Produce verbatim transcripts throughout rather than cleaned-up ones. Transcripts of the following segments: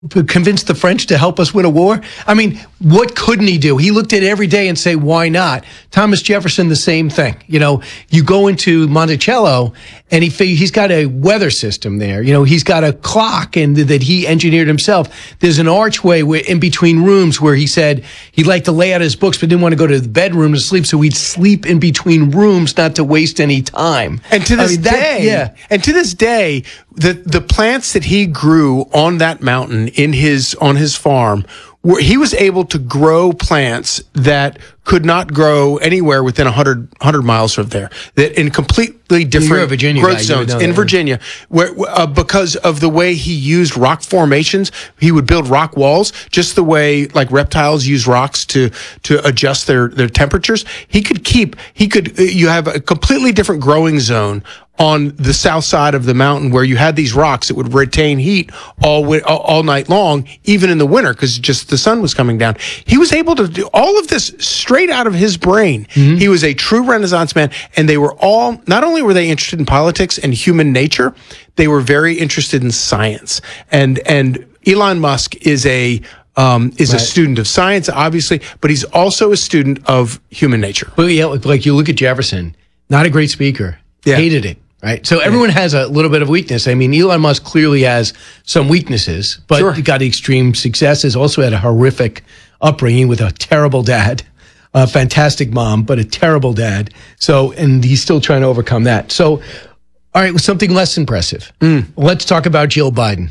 convince the French to help us win a war? I mean, what couldn't he do? He looked at it every day and say, why not? Thomas Jefferson, the same thing. You know, you go into Monticello and he he's got a weather system there. You know, he's got a clock and that he engineered himself. There's an archway where in between rooms where he said he liked to lay out his books but didn't want to go to the bedroom to sleep, so he'd sleep in between rooms not to waste any time. And to this I mean, that, day, yeah. and to this day, the the plants that he grew on that mountain in his on his farm, where he was able to grow plants that could not grow anywhere within one hundred, one hundred miles of there, that in completely different Virginia growth guy, zones that, in yeah. Virginia, where uh, because of the way he used rock formations, he would build rock walls, just the way like reptiles use rocks to to adjust their their temperatures. He could keep he could you have a completely different growing zone on the south side of the mountain where you had these rocks that would retain heat all all, all night long, even in the winter, because just the sun was coming down. He was able to do all of this straight out of his brain. Mm-hmm. He was a true Renaissance man, and they were all, not only were they interested in politics and human nature, they were very interested in science. And and Elon Musk is a um, is right. a student of science, obviously, but he's also a student of human nature. Well, yeah, like you look at Jefferson, not a great speaker, yeah. hated it. Right. So everyone yeah. has a little bit of weakness. I mean, Elon Musk clearly has some weaknesses, but sure. he got extreme successes, also had a horrific upbringing with a terrible dad, a fantastic mom, but a terrible dad. So, and he's still trying to overcome that. So, all right, with something less impressive, mm. let's talk about Jill Biden.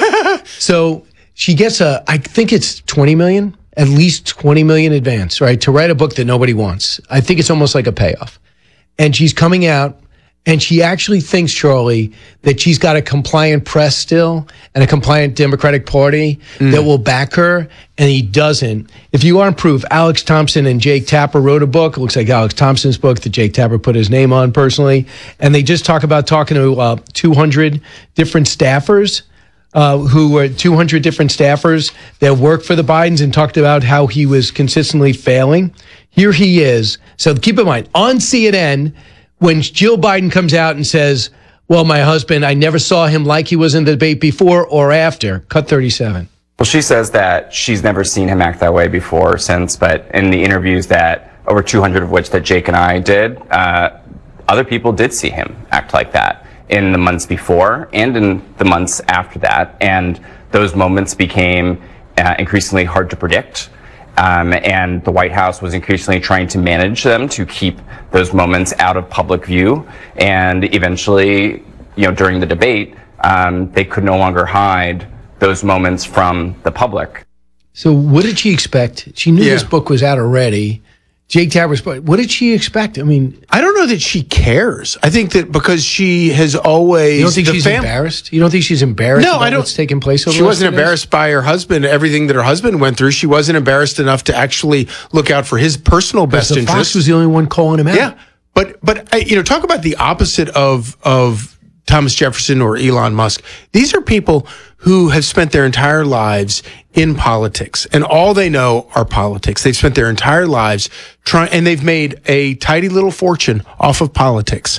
So she gets a, I think it's twenty million, at least twenty million advance, right? To write a book that nobody wants. I think it's almost like a payoff. And she's coming out. And she actually thinks, Charlie, that she's got a compliant press still and a compliant Democratic Party mm. that will back her, and he doesn't. If you aren't proof, Alex Thompson and Jake Tapper wrote a book. It looks like Alex Thompson's book that Jake Tapper put his name on personally. And they just talk about talking to uh, two hundred different staffers, uh, who were two hundred different staffers that work for the Bidens, and talked about how he was consistently failing. Here he is. So keep in mind, on C N N, when Jill Biden comes out and says, well, my husband, I never saw him like he was in the debate before or after. Cut thirty-seven. Well, she says that she's never seen him act that way before or since, but in the interviews that, over two hundred of which that Jake and I did, uh, other people did see him act like that in the months before and in the months after that. And those moments became uh, increasingly hard to predict. Um, and the White House was increasingly trying to manage them to keep those moments out of public view. And eventually, you know, during the debate, um, they could no longer hide those moments from the public. So what did she expect? She knew yeah. this book was out already. Jake Tapper's book. What did she expect? I mean, I don't know that she cares. I think that because she has always. You don't think she's fam- embarrassed? You don't think she's embarrassed? No, about I don't. What's taking place over She wasn't days? embarrassed by her husband, everything that her husband went through. She wasn't embarrassed enough to actually look out for his personal best the interest. Fox was the only one calling him out. Yeah, but but you know, talk about the opposite of of Thomas Jefferson or Elon Musk. These are people who have spent their entire lives in politics, and all they know are politics. They've spent their entire lives trying, and they've made a tidy little fortune off of politics.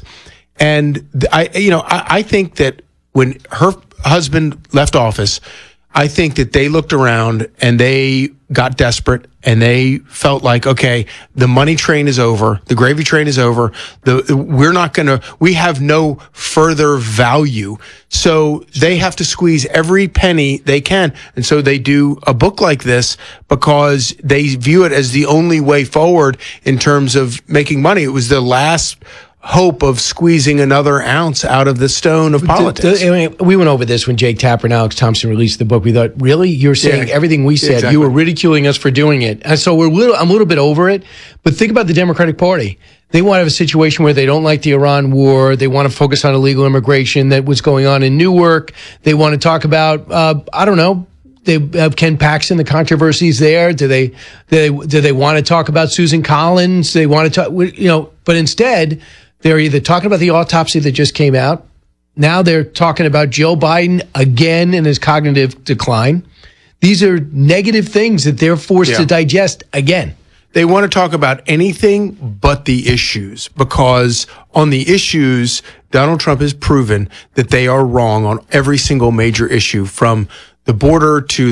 And I, you know, I, I think that when her husband left office, I think that they looked around and they got desperate and they felt like, okay, the money train is over. The gravy train is over. The, we're not going to, we have no further value. So they have to squeeze every penny they can. And so they do a book like this because they view it as the only way forward in terms of making money. It was the last hope of squeezing another ounce out of the stone of politics. The, the, I mean, we went over this when Jake Tapper and Alex Thompson released the book. We thought, really? You're saying yeah, everything we said. Exactly. You were ridiculing us for doing it. And so we're a little, I'm a little bit over it. But think about the Democratic Party. They want to have a situation where they don't like the Iran war. They want to focus on illegal immigration that was going on in Newark. They want to talk about, uh, I don't know, they have Ken Paxton, the controversies there. Do they, do they, do they want to talk about Susan Collins? They want to talk, you know, but instead, they're either talking about the autopsy that just came out. Now they're talking about Joe Biden again and his cognitive decline. These are negative things that they're forced yeah. to digest again. They want to talk about anything but the issues, because on the issues, Donald Trump has proven that they are wrong on every single major issue, from the border to